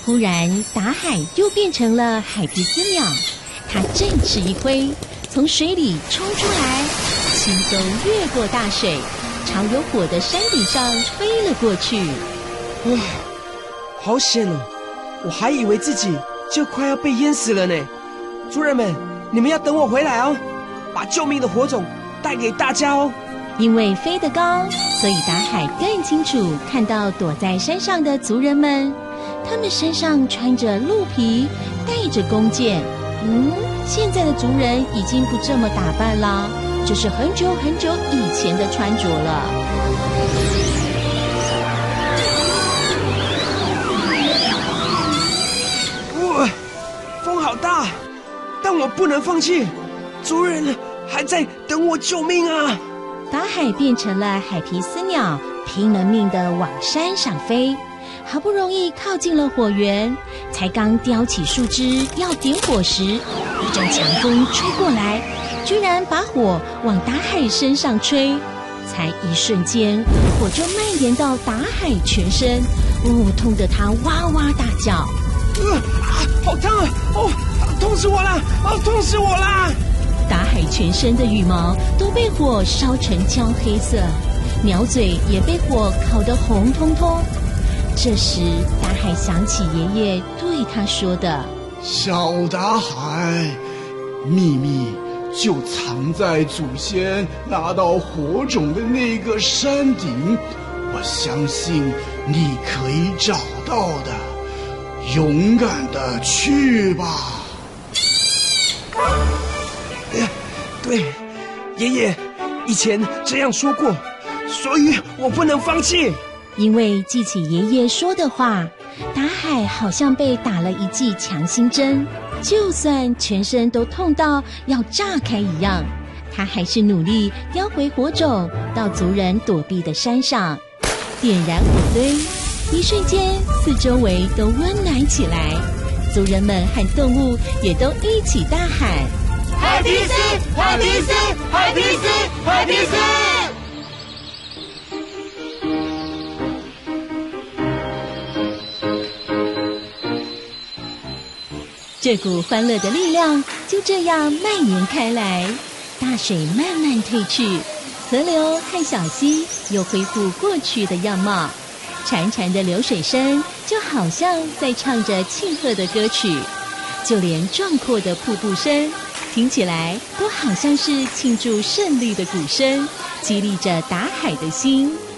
突然，达海又变成了海皮斯鸟，它振翅一挥，从水里冲出来，轻松越过大水，朝有火的山顶上飞了过去。 哇，好险哦！我还以为自己就快要被淹死了呢。族人们，你们要等我回来哦，把救命的火种带给大家哦。 因为飞得高，所以达海更清楚看到躲在山上的族人们，他们身上穿着鹿皮，带着弓箭。现在的族人已经不这么打扮啦，这是很久很久以前的穿着了。 风好大，但我不能放弃，族人还在等我救命啊！ 达海变成了海皮斯鸟，拼了命地往山上飞，好不容易靠近了火源，才刚叼起树枝要点火时，一阵强风吹过来，居然把火往达海身上吹，才一瞬间，火就蔓延到达海全身，痛得他哇哇大叫。 好烫啊！痛死我了！痛死我了！ 达海全身的羽毛都被火烧成焦黑色，鸟嘴也被火烤得红彤彤。这时，达海想起爷爷对他说的：“ 小达海，秘密就藏在祖先拿到火种的那个山顶，我相信你可以找到的。勇敢的去吧。” 对，爷爷以前这样说过，所以我不能放弃。 因为记起爷爷说的话，达海好像被打了一剂强心针，就算全身都痛到要炸开一样，他还是努力叼回火种到族人躲避的山上，点燃火堆。一瞬间，四周围都温暖起来，族人们和动物也都一起大喊：“ 海皮斯，海皮斯，海皮斯，海皮斯！” 这股欢乐的力量就这样蔓延开来，大水慢慢退去，河流和小溪又恢复过去的样貌。潺潺的流水声就好像在唱着庆贺的歌曲，就连壮阔的瀑布声听起来都好像是庆祝胜利的鼓声，激励着达海的心。